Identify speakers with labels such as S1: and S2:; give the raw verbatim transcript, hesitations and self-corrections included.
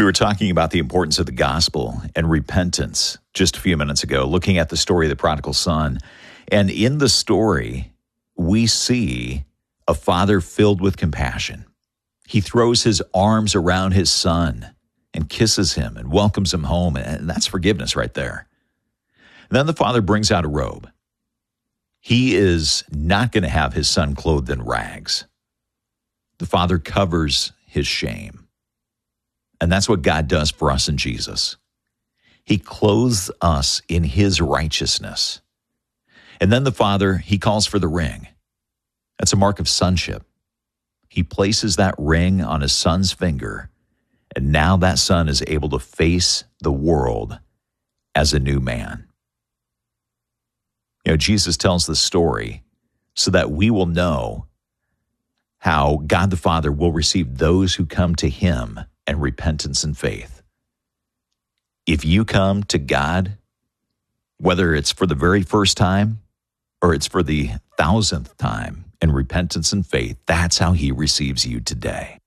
S1: We were talking about the importance of the gospel and repentance just a few minutes ago, looking at the story of the prodigal son. And in the story, we see a father filled with compassion. He throws his arms around his son and kisses him and welcomes him home. And that's forgiveness right there. And then the father brings out a robe. He is not going to have his son clothed in rags. The father covers his shame. And that's what God does for us in Jesus. He clothes us in his righteousness. And then the father, he calls for the ring. That's a mark of sonship. He places that ring on his son's finger, and now that son is able to face the world as a new man. You know, Jesus tells the story so that we will know how God the Father will receive those who come to him in repentance and faith. If you come to God, whether it's for the very first time or it's for the thousandth time in repentance and faith, that's how he receives you today.